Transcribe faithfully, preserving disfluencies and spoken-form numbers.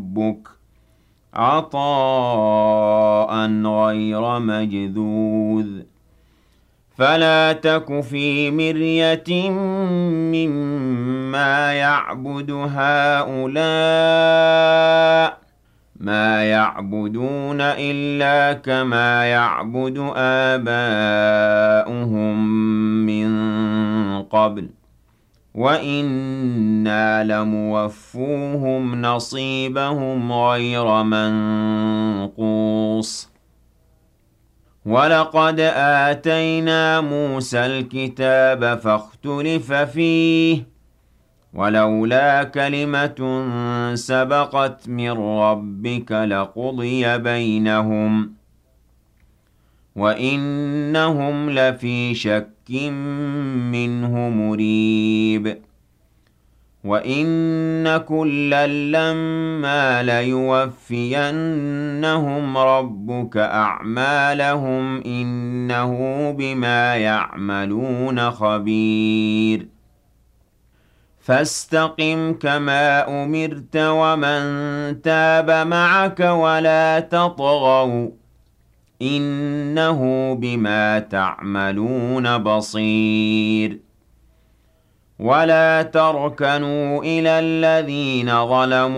ربك عطاء غير مجذوذ فلا تك في مرية مما يعبد هؤلاء ما يعبدون إلا كما يعبد آباؤهم من قبل وإنا لموفوهم نصيبهم غير منقوص ولقد آتينا موسى الكتاب فاختلف فيه ولولا كلمة سبقت من ربك لقضي بينهم وإنهم لفي شك منه مريب وإن كلا لما ليوفينهم ربك أعمالهم إنه بما يعملون خبير فاستقم كما أمرت ومن تاب معك ولا تطغوا إنه بما تعملون بصير ولا تركنوا إلى الذين ظلموا